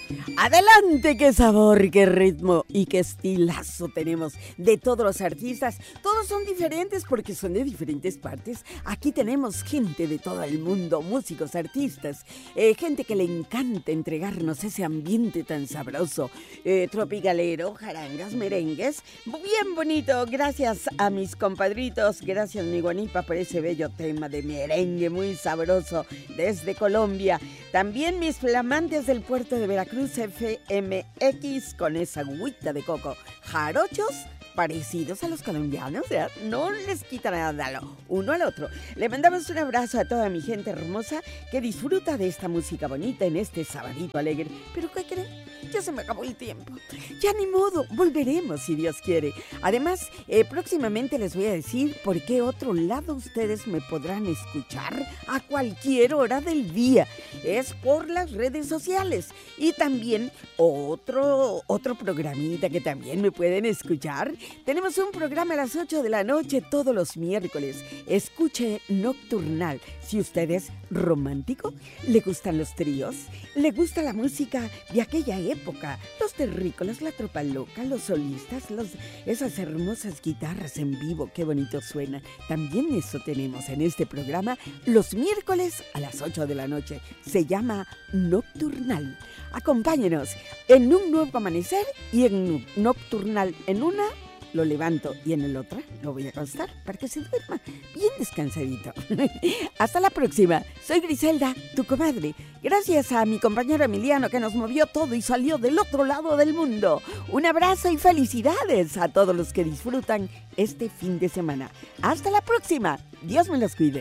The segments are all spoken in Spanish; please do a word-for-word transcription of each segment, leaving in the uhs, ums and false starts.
Adelante, qué sabor, qué ritmo y qué estilazo tenemos de todos los artistas. Todos son diferentes porque son de diferentes partes. Aquí tenemos gente de todo el mundo, músicos, artistas, eh, gente que le encanta entregarnos ese ambiente tan sabroso, eh, tropicalero, jarangas, merengues. Bien bonito, gracias a mis compadritos, gracias mi guanipa por ese bello tema de merengue muy sabroso desde Colombia. También mis flamantes del puerto de Veracruz, F M X, con esa agüita de coco. Jarochos parecidos a los colombianos, ¿eh? No les quita nada lo uno al otro. Le mandamos un abrazo a toda mi gente hermosa que disfruta de esta música bonita en este sabadito alegre. ¿Pero qué creen? Ya se me acabó el tiempo. Ya ni modo, volveremos si Dios quiere. Además, eh, próximamente les voy a decir por qué otro lado ustedes me podrán escuchar a cualquier hora del día. Es por las redes sociales. Y también otro, otro programita que también me pueden escuchar. Tenemos un programa a las ocho de la noche todos los miércoles. Escuche Nocturnal. Si usted es romántico, le gustan los tríos, le gusta la música de aquella época, los terrícolas, la tropa loca, los solistas, los, esas hermosas guitarras en vivo, qué bonito suenan. También eso tenemos en este programa los miércoles a las ocho de la noche. Se llama Nocturnal. Acompáñenos en un nuevo amanecer y en Nocturnal en una lo levanto y en el otro lo voy a acostar para que se duerma bien descansadito. Hasta la próxima. Soy Griselda, tu comadre. Gracias a mi compañero Emiliano que nos movió todo y salió del otro lado del mundo. Un abrazo y felicidades a todos los que disfrutan este fin de semana. Hasta la próxima. Dios me los cuide.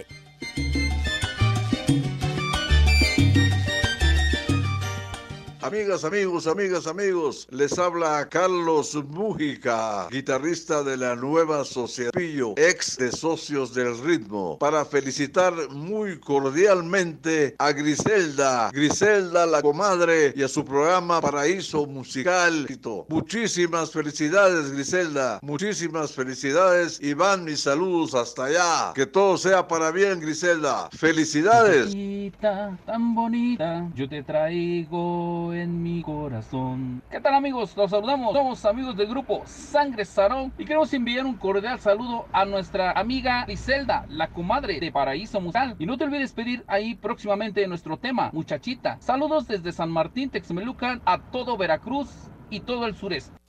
Amigas, amigos, amigas, amigos, les habla Carlos Mújica, guitarrista de la nueva Sociedad Pillo, ex de Socios del Ritmo, para felicitar muy cordialmente a Griselda, Griselda la comadre, y a su programa Paraíso Musical. Muchísimas felicidades, Griselda, muchísimas felicidades y van mis saludos hasta allá. Que todo sea para bien, Griselda. Felicidades. Bonita, tan bonita, yo te traigo en mi corazón. ¿Qué tal, amigos? Los saludamos. Somos amigos del grupo Sangre Sarón y queremos enviar un cordial saludo a nuestra amiga Griselda, la comadre de Paraíso Musical. Y no te olvides pedir ahí próximamente nuestro tema, Muchachita. Saludos desde San Martín, Texmelucan, a todo Veracruz y todo el sureste.